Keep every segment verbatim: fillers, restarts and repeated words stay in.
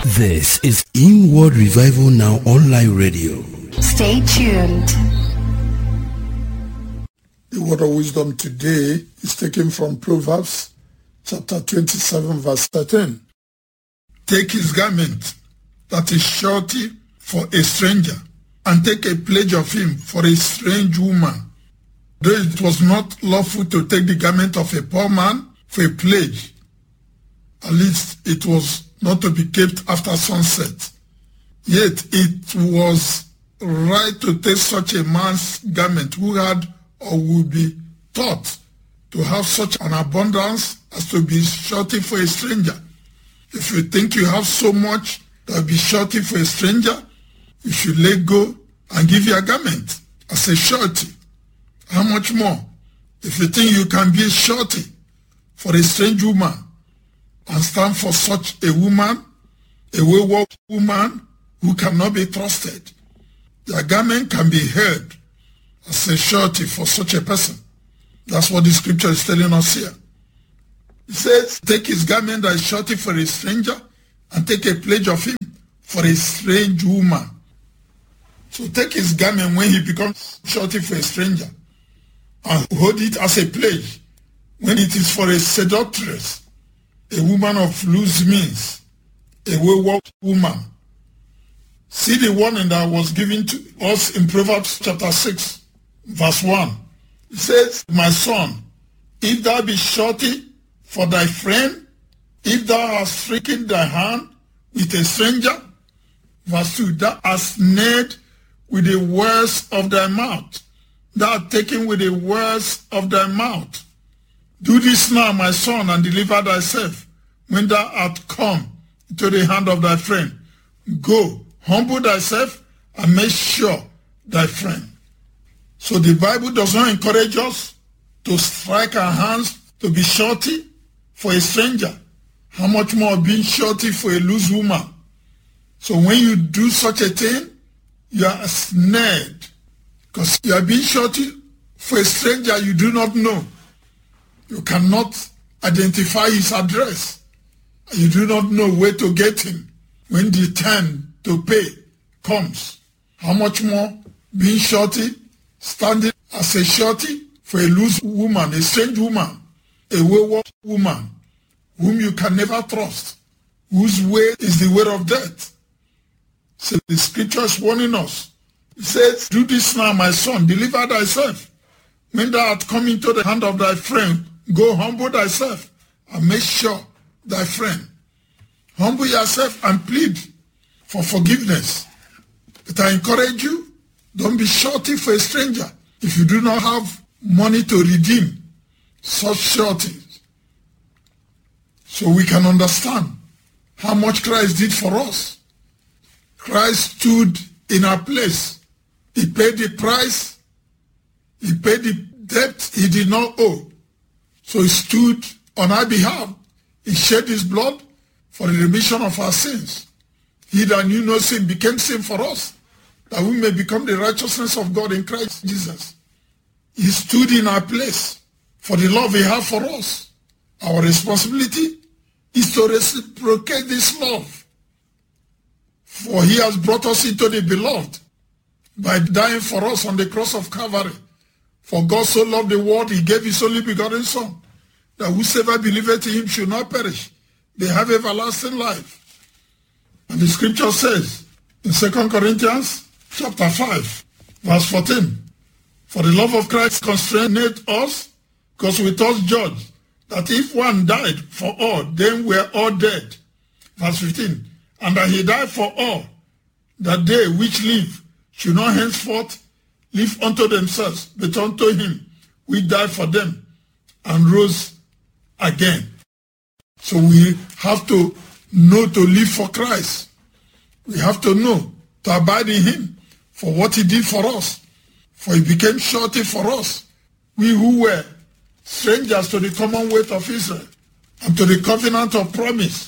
This is Inward Revival Now Online Radio. Stay tuned. The word of wisdom today is taken from Proverbs chapter twenty-seven verse thirteen. Take his garment that is surety for a stranger, and take a pledge of him for a strange woman. Though it was not lawful to take the garment of a poor man for a pledge, at least it was not to be kept after sunset. Yet it was right to take such a man's garment who had or would be taught to have such an abundance as to be surety for a stranger. If you think you have so much that will be surety for a stranger, you should let go and give your garment as a surety. How much more if you think you can be a surety for a strange woman and stand for such a woman, a wayward woman who cannot be trusted? Your garment can be held as a surety for such a person. That's what the scripture is telling us here. It says, take his garment that is surety for a stranger, and take a pledge of him for a strange woman. So take his garment when he becomes surety for a stranger, and hold it as a pledge when it is for a seductress, a woman of loose means, a wayward woman. See the warning that was given to us in Proverbs chapter six, verse one. It says, my son, if thou be surety for thy friend, if thou hast stricken thy hand with a stranger, verse two, thou hast snared with the words of thy mouth, thou art taken with the words of thy mouth. Do this now, my son, and deliver thyself when thou art come into the hand of thy friend. Go, humble thyself, and make sure thy friend. So the Bible does not encourage us to strike our hands to be surety for a stranger. How much more being surety for a loose woman? So when you do such a thing, you are snared, because you are being surety for a stranger you do not know. You cannot identify his address. You do not know where to get him when the time to pay comes. How much more being surety, standing as a surety for a loose woman, a strange woman, a wayward woman, whom you can never trust, whose way is the way of death. So the scripture is warning us. It says, do this now, my son, deliver thyself. When thou art come into the hand of thy friend, go humble thyself and make sure thy friend. Humble yourself and plead for forgiveness. But I encourage you, don't be surety for a stranger if you do not have money to redeem such sureties. So we can understand how much Christ did for us. Christ stood in our place. He paid the price. He paid the debt he did not owe. So he stood on our behalf. He shed his blood for the remission of our sins. He that knew no sin became sin for us, that we may become the righteousness of God in Christ Jesus. He stood in our place for the love he has for us. Our responsibility is to reciprocate this love. For he has brought us into the beloved by dying for us on the cross of Calvary. For God so loved the world, he gave his only begotten Son, that whosoever believeth in him should not perish, they have everlasting life. And the scripture says in Second Corinthians chapter five, verse fourteen, for the love of Christ constraineth us, because we thus judge that if one died for all, then we are all dead. Verse fifteen, and that he died for all, that they which live should not henceforth live unto themselves, but unto him which died for them and rose again. So we have to know to live for Christ. We have to know to abide in him for what he did for us. For he became surety for us, we who were strangers to the commonwealth of Israel and to the covenant of promise.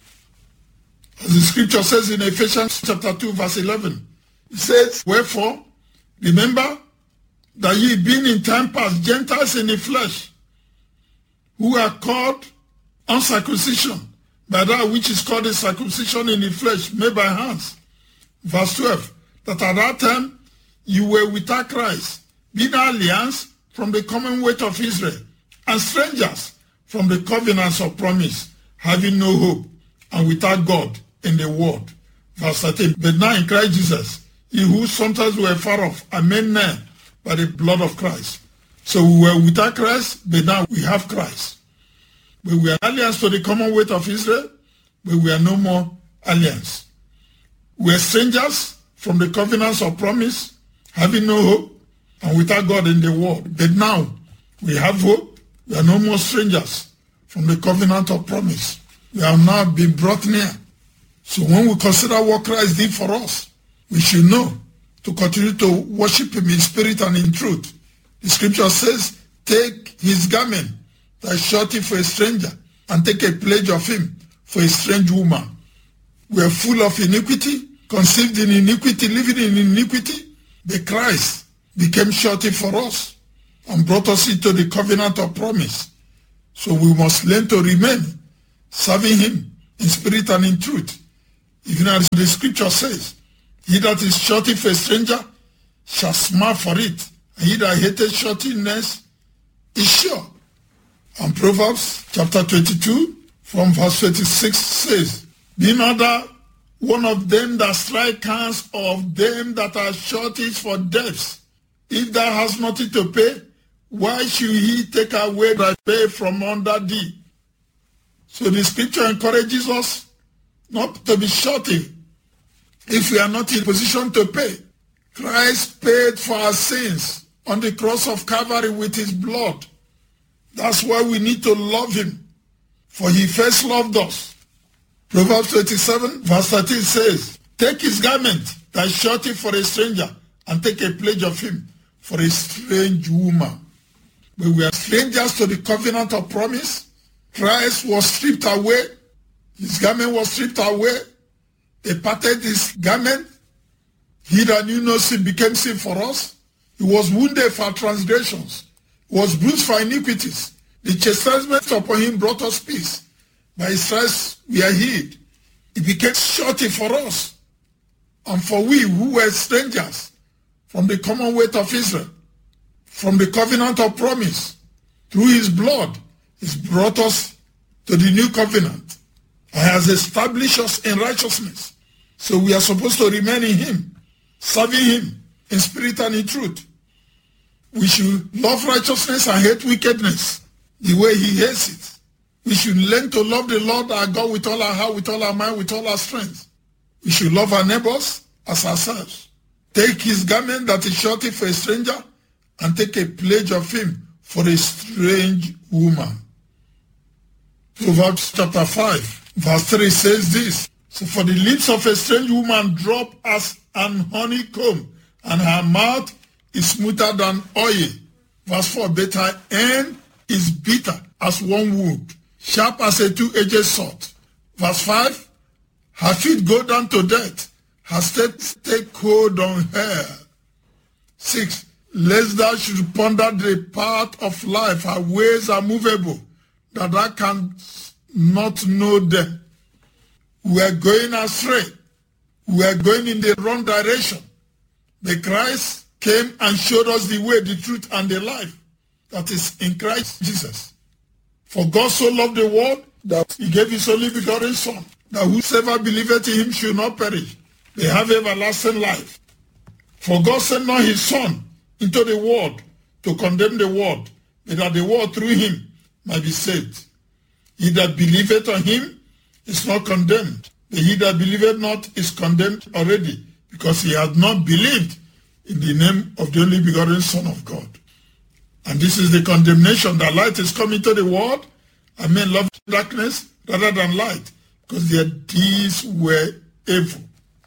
As the scripture says in Ephesians chapter two, verse eleven, it says, wherefore, remember that ye being in time past Gentiles in the flesh, who are called uncircumcision by that which is called the circumcision in the flesh made by hands. Verse twelve, that at that time you were without Christ, being aliens from the commonwealth of Israel, and strangers from the covenants of promise, having no hope, and without God in the world. Verse thirteen, but now in Christ Jesus, ye who sometimes were far off are made nigh by the blood of Christ. So we were without Christ, but now we have Christ. But we are aliens to the commonwealth of Israel, but we are no more aliens. We are strangers from the covenants of promise, having no hope, and without God in the world. But now we have hope. We are no more strangers from the covenant of promise. We have now been brought near. So when we consider what Christ did for us, we should know to continue to worship him in spirit and in truth. The scripture says, take his garment that shot him for a stranger, and take a pledge of him for a strange woman. We are full of iniquity, conceived in iniquity, living in iniquity. But Christ became surety for us and brought us into the covenant of promise. So we must learn to remain serving him in spirit and in truth. Even as the scripture says, he that is surety for a stranger shall smart for it, and he that hated suretiness is sure. And Proverbs chapter twenty-two from verse twenty-six says, be not thou one of them that strike hands of them that are sureties for debts. If thou hast nothing to pay, why should he take away thy pay from under thee? So the scripture encourages us not to be surety if we are not in position to pay. Christ paid for our sins on the cross of Calvary with his blood. That's why we need to love him, for he first loved us. Proverbs twenty-seven verse thirteen says, take his garment that is surety for a stranger, and take a pledge of him for a strange woman. But we are strangers to the covenant of promise. Christ was stripped away. His garment was stripped away. They parted his garment. He that knew no sin became sin for us. He was wounded for our transgressions. He was bruised for iniquities. The chastisement upon him brought us peace. By his stripes we are healed. He became surety for us. And for we who were strangers from the commonwealth of Israel, from the covenant of promise, through his blood, he's brought us to the new covenant and has established us in righteousness. So we are supposed to remain in him, serving him in spirit and in truth. We should love righteousness and hate wickedness the way he hates it. We should learn to love the Lord our God with all our heart, with all our mind, with all our strength. We should love our neighbors as ourselves. Take his garment that is surety for a stranger, and take a pledge of him for a strange woman. Proverbs chapter five verse three says this, so for the lips of a strange woman drop as an honeycomb, and her mouth is smoother than oil. Verse four, but her end is bitter as one wood, sharp as a two-edged sword. Verse five, her feet go down to death, her steps take hold on her. Six, lest thou should ponder the path of life, her ways are movable, that thou canst not know them. We are going astray. We are going in the wrong direction. The Christ came and showed us the way, the truth, and the life that is in Christ Jesus. For God so loved the world that he gave his only begotten Son, that whosoever believeth in him should not perish, they have everlasting life. For God sent not his Son into the world to condemn the world, but that the world through him might be saved. He that believeth on him is not condemned, but he that believeth not is condemned already, because he hath not believed in the name of the only begotten Son of God. And this is the condemnation, that light is come into the world, and men love darkness rather than light, because their deeds were evil.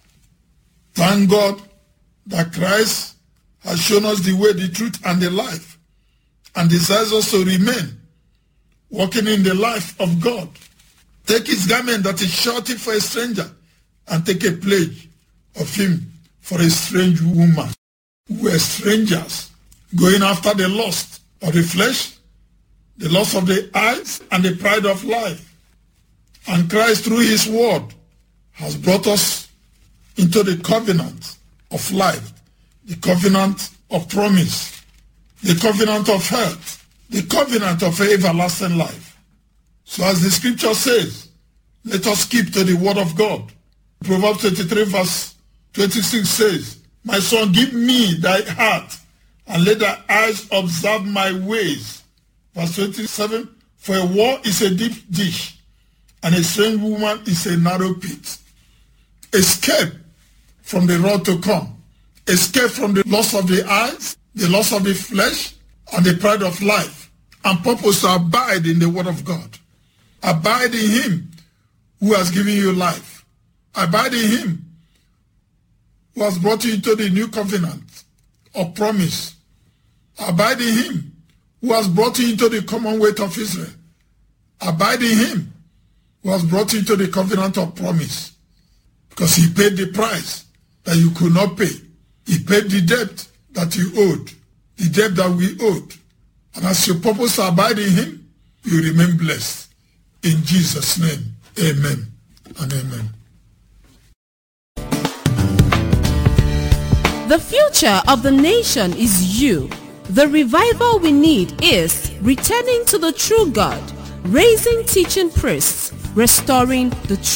Thank God that Christ has shown us the way, the truth, and the life, and desires us to remain walking in the life of God. Take his garment that is surety for a stranger, and take a pledge of him for a strange woman. We are strangers, going after the lust of the flesh, the lust of the eyes, and the pride of life. And Christ, through his word, has brought us into the covenant of life, the covenant of promise, the covenant of health, the covenant of everlasting life. So as the scripture says, let us keep to the word of God. Proverbs twenty-three verse twenty-six says, my son, give me thy heart, and let thy eyes observe my ways. Verse twenty-seven, for a war is a deep dish, and a strange woman is a narrow pit. Escape from the wrath to come. Escape from the loss of the eyes, the loss of the flesh, and the pride of life, and purpose to abide in the word of God. Abide in him who has given you life. Abide in him who has brought you into the new covenant of promise. Abide in him who has brought you into the commonwealth of Israel. Abide in him who has brought you into the covenant of promise. Because he paid the price that you could not pay. He paid the debt that you owed, the debt that we owed. And as you purpose to abide in him, you remain blessed. In Jesus' name, amen and amen. The future of the nation is you. The revival we need is returning to the true God, raising teaching priests, restoring the